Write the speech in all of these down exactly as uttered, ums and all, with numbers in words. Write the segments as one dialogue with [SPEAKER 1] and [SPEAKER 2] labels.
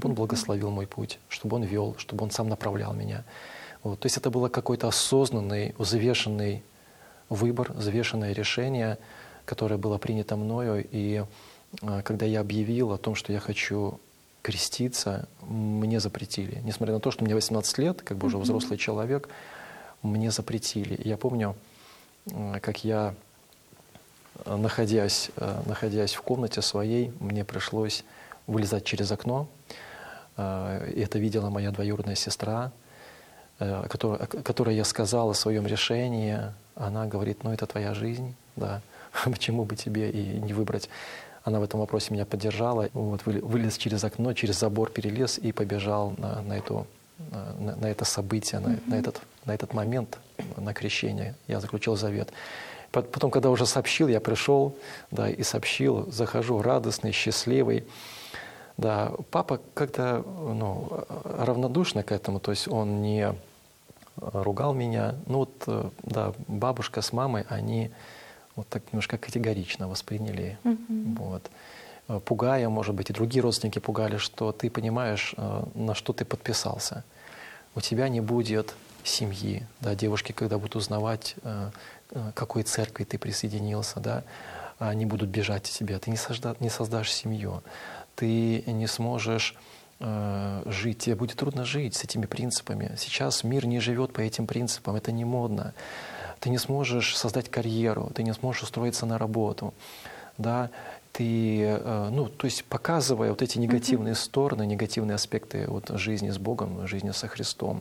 [SPEAKER 1] чтобы Он благословил мой путь, чтобы Он вел, чтобы Он сам направлял меня. Вот. То есть это был какой-то осознанный, взвешенный выбор, взвешенное решение, которое было принято мною. И а, когда я объявил о том, что я хочу креститься, мне запретили. Несмотря на то, что мне восемнадцать лет, как бы уже взрослый человек, мне запретили. И я помню, как я, находясь, находясь в комнате своей, мне пришлось вылезать через окно. И это видела моя двоюродная сестра, которой, которой я сказал о своем решении. Она говорит: ну это твоя жизнь, да, почему бы тебе и не выбрать. Она в этом вопросе меня поддержала. Вот, вылез через окно, через забор перелез и побежал на, на, эту, на, на это событие, на, mm-hmm. на, этот, на этот момент, на крещение. Я заключил завет. Потом, когда уже сообщил, я пришел, да, и сообщил, захожу радостный, счастливый. Да, папа как-то, ну, равнодушно к этому, то есть он не ругал меня. Ну вот, да, бабушка с мамой, они вот так немножко категорично восприняли. Mm-hmm. Вот. Пугая, может быть, и другие родственники пугали, что ты понимаешь, на что ты подписался. У тебя не будет семьи. Да, девушки, когда будут узнавать, к какой церкви ты присоединился, да, они будут бежать от тебя. Ты не, созда, не создашь семью. Ты не сможешь э, жить. Тебе будет трудно жить с этими принципами. Сейчас мир не живет по этим принципам. Это не модно. Ты не сможешь создать карьеру, ты не сможешь устроиться на работу, да, ты, ну, то есть показывая вот эти негативные mm-hmm. стороны, негативные аспекты вот жизни с Богом, жизни со Христом.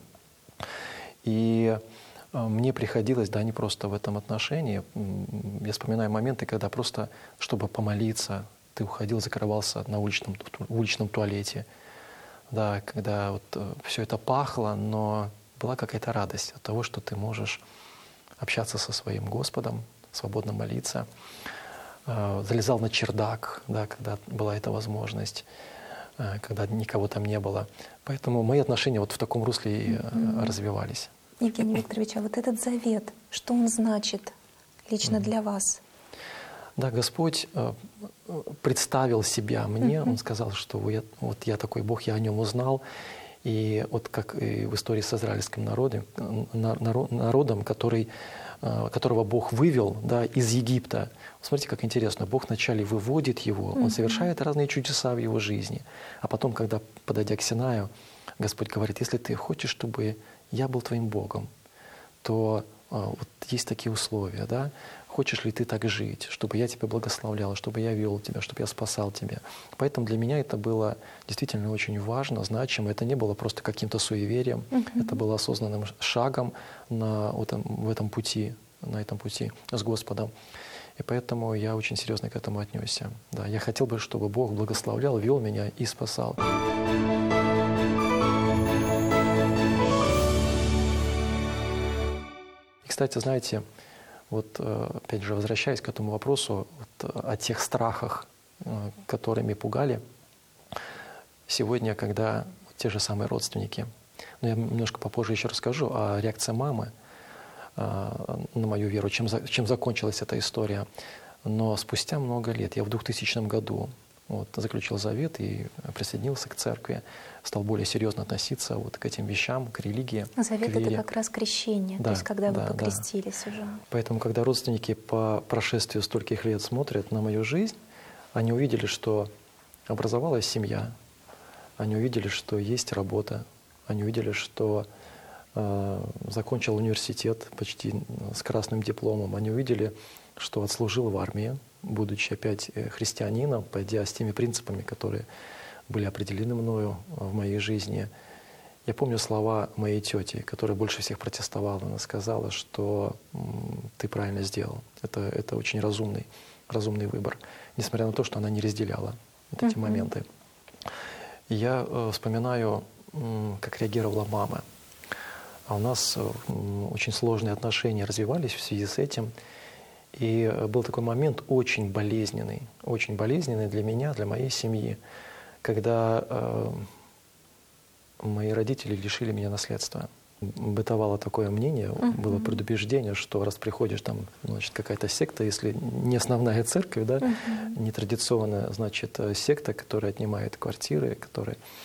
[SPEAKER 1] И мне приходилось, да, не просто в этом отношении. Я вспоминаю моменты, когда просто, чтобы помолиться, ты уходил, закрывался на уличном, в уличном туалете, да, когда вот все это пахло, но была какая-то радость от того, что ты можешь общаться со своим Господом, свободно молиться. Залезал на чердак, да, когда была эта возможность, когда никого там не было. Поэтому мои отношения вот в таком русле и mm-hmm. развивались.
[SPEAKER 2] Евгений Викторович, а вот этот завет, что он значит лично mm-hmm. для вас?
[SPEAKER 1] Да, Господь представил себя мне, mm-hmm. Он сказал, что я, вот я такой Бог, я о нем узнал. И вот как и в истории с израильским народом, народом, который, которого Бог вывел, да, из Египта. Смотрите, как интересно. Бог вначале выводит его, Он совершает разные чудеса в его жизни. А потом, когда, подойдя к Синаю, Господь говорит: если ты хочешь, чтобы я был твоим Богом, то вот есть такие условия, да? Хочешь ли ты так жить, чтобы я тебя благословлял, чтобы я вел тебя, чтобы я спасал тебя. Поэтому для меня это было действительно очень важно, значимо. Это не было просто каким-то суеверием, uh-huh. это было осознанным шагом на этом, в этом пути, на этом пути с Господом. И поэтому я очень серьезно к этому отнесся. Да, я хотел бы, чтобы Бог благословлял, вел меня и спасал. И, кстати, знаете, вот опять же, возвращаясь к этому вопросу вот, о тех страхах, которыми пугали, сегодня, когда те же самые родственники, но я немножко попозже еще расскажу о реакции мамы на мою веру, чем, чем закончилась эта история. Но спустя много лет, я в двухтысячном году вот, заключил завет и присоединился к церкви, стал более серьезно относиться вот к этим вещам, к религии.
[SPEAKER 2] А завет — это как раз крещение,
[SPEAKER 1] да,
[SPEAKER 2] то есть когда
[SPEAKER 1] да,
[SPEAKER 2] вы покрестились
[SPEAKER 1] да.
[SPEAKER 2] уже.
[SPEAKER 1] Поэтому, когда родственники по прошествию стольких лет смотрят на мою жизнь, они увидели, что образовалась семья, они увидели, что есть работа, они увидели, что э, закончил университет почти с красным дипломом, они увидели, что отслужил в армии, будучи опять христианином, пойдя с теми принципами, которые были определены мною в моей жизни. Я помню слова моей тети, которая больше всех протестовала. Она сказала, что ты правильно сделал. Это, это очень разумный, разумный выбор, несмотря на то, что она не разделяла вот эти mm-hmm. моменты. И я э, вспоминаю, э, как реагировала мама. А у нас э, очень сложные отношения развивались в связи с этим. И был такой момент очень болезненный, очень болезненный для меня, для моей семьи, когда э, мои родители лишили меня наследства. Бытовало такое мнение, uh-huh. было предубеждение, что раз приходишь, там, значит, какая-то секта, если не основная церковь, да, uh-huh. нетрадиционная, значит, секта, которая отнимает квартиры, которая